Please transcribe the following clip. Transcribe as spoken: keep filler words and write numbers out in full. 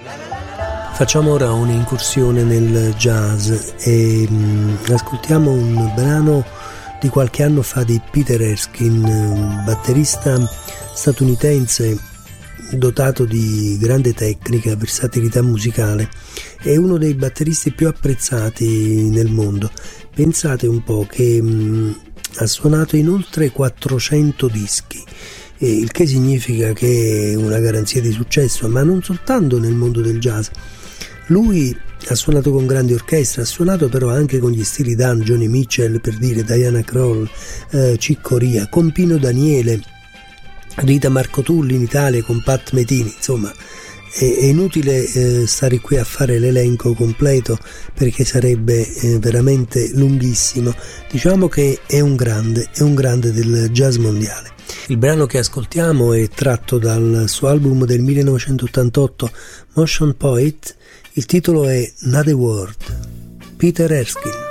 Facciamo ora un'incursione nel jazz e mh, ascoltiamo un brano di qualche anno fa di Peter Erskine, un batterista statunitense dotato di grande tecnica, versatilità musicale, è uno dei batteristi più apprezzati nel mondo. Pensate un po' che mh, ha suonato in oltre quattrocento dischi, eh, il che significa che è una garanzia di successo, ma non soltanto nel mondo del jazz. Lui ha suonato con grandi orchestre, ha suonato però anche con gli Steely Dan, Johnny Mitchell, per dire, Diana Krall, eh, Chick Corea, con Pino Daniele, Rita Marco Tulli in Italia, con Pat Metheny. Insomma, è, è inutile eh, stare qui a fare l'elenco completo perché sarebbe eh, veramente lunghissimo. Diciamo che è un grande, è un grande del jazz mondiale. Il brano che ascoltiamo è tratto dal suo album del millenovecentottantotto, Motion Poet. Il titolo è Not a Word. Peter Erskine.